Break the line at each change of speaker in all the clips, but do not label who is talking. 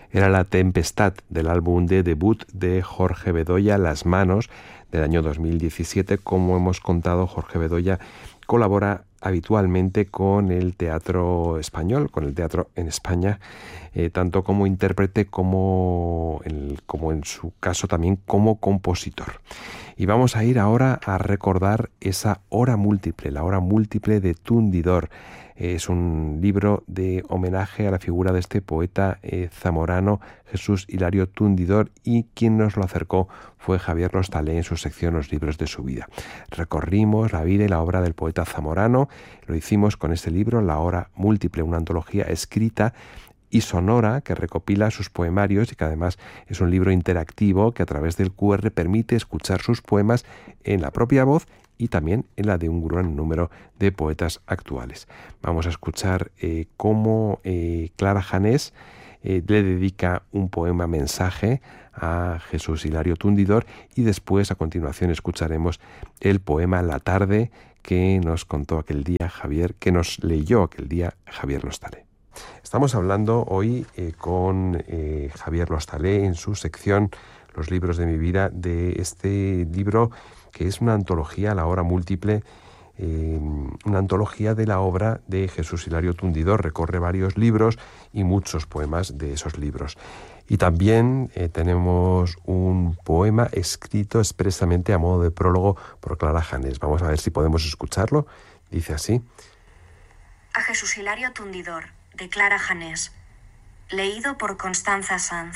era La Tempestad, del álbum de debut de Jorge Bedoya, Las Manos, del año 2017. Como hemos contado, Jorge Bedoya colabora habitualmente con el teatro español, con el teatro en España, tanto como intérprete como en su caso también como compositor. Y vamos a ir ahora a recordar esa hora múltiple, la hora múltiple de Tundidor. Es un libro de homenaje a la figura de este poeta zamorano, Jesús Hilario Tundidor, y quien nos lo acercó fue Javier Lostalé en su sección Los libros de su vida. Recorrimos la vida y la obra del poeta zamorano, lo hicimos con este libro, La hora múltiple, una antología escrita y sonora que recopila sus poemarios y que además es un libro interactivo que a través del QR permite escuchar sus poemas en la propia voz y también en la de un gran número de poetas actuales. Vamos a escuchar cómo Clara Janés le dedica un poema mensaje a Jesús Hilario Tundidor, y después a continuación escucharemos el poema La tarde que nos contó aquel día Javier, que nos leyó aquel día Javier Lostalé. Estamos hablando hoy con Javier Lostalé en su sección Los libros de mi vida, de este libro que es una antología, La hora múltiple, una antología de la obra de Jesús Hilario Tundidor. Recorre varios libros y muchos poemas de esos libros. Y también tenemos un poema escrito expresamente a modo de prólogo por Clara Janés. Vamos a ver si podemos escucharlo. Dice así:
A Jesús Hilario Tundidor, de Clara Janés, leído por Constanza Sanz.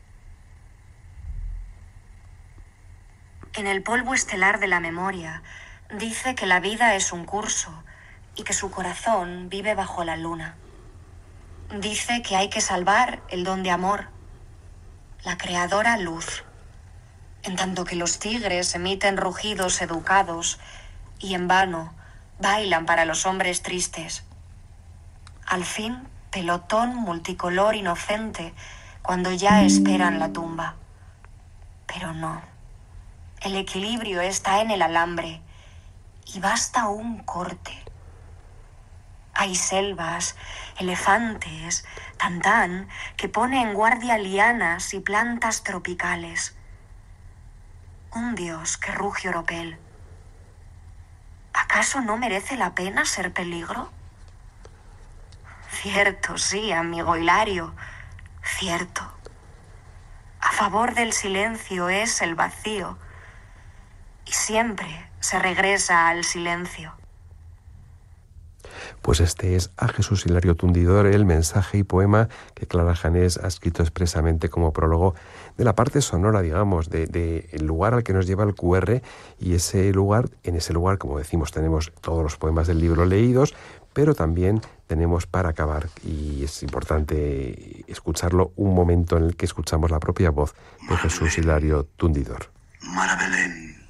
En el polvo estelar de la memoria dice que la vida es un curso y que su corazón vive bajo la luna. Dice que hay que salvar el don de amor, la creadora luz, en tanto que los tigres emiten rugidos educados y en vano bailan para los hombres tristes. Al fin, pelotón multicolor inocente cuando ya esperan la tumba. Pero no, el equilibrio está en el alambre y basta un corte. Hay selvas, elefantes, tantán, que pone en guardia lianas y plantas tropicales. Un dios que ruge oropel. ¿Acaso no merece la pena ser peligro? Cierto, sí, amigo Hilario, cierto. A favor del silencio es el vacío, y siempre se regresa al silencio.
Pues este es a Jesús Hilario Tundidor, el mensaje y poema que Clara Janés ha escrito expresamente como prólogo de la parte sonora, digamos, de el lugar al que nos lleva el QR, y ese lugar, en ese lugar, como decimos, tenemos todos los poemas del libro leídos, pero también tenemos para acabar, y es importante escucharlo, un momento en el que escuchamos la propia voz de Jesús Hilario Tundidor.
Maravelén,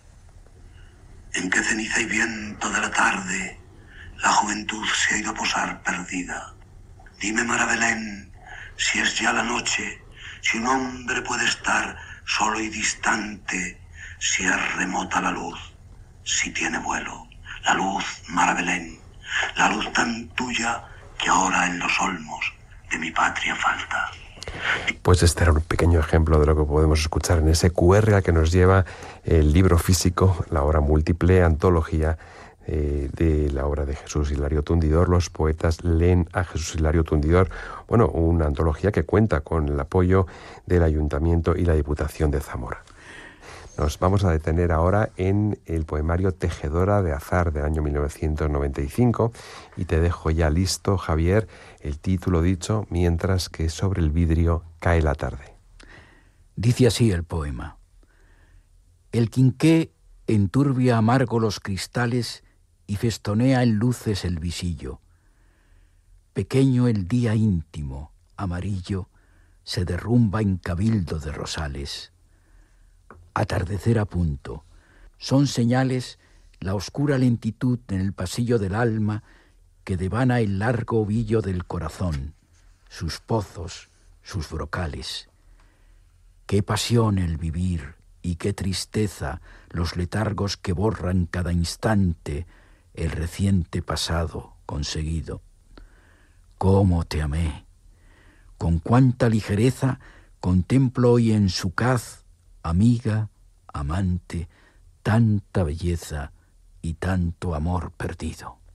en que ceniza y viento de la tarde la juventud se ha ido a posar perdida. Dime, Maravelén, si es ya la noche, si un hombre puede estar solo y distante, si es remota la luz, si tiene vuelo. La luz, Maravelén, la luz tan tuya que ahora en los olmos de mi patria falta.
Pues este era un pequeño ejemplo de lo que podemos escuchar en ese QR al que nos lleva el libro físico, La hora múltiple, antología de la obra de Jesús Hilario Tundidor. Los poetas leen a Jesús Hilario Tundidor. Bueno, una antología que cuenta con el apoyo del Ayuntamiento y la Diputación de Zamora. Nos vamos a detener ahora en el poemario Tejedora de Azar del año 1995 y te dejo ya listo, Javier, el título dicho, mientras que sobre el vidrio cae la tarde.
Dice así el poema: El quinqué enturbia amargo los cristales y festonea en luces el visillo. Pequeño el día íntimo, amarillo, se derrumba en cabildo de rosales. Atardecer a punto. Son señales la oscura lentitud en el pasillo del alma que devana el largo ovillo del corazón, sus pozos, sus brocales. Qué pasión el vivir y qué tristeza los letargos que borran cada instante el reciente pasado conseguido. Cómo te amé, con cuánta ligereza contemplo hoy en su caz, amiga, amante, tanta belleza y tanto amor perdido.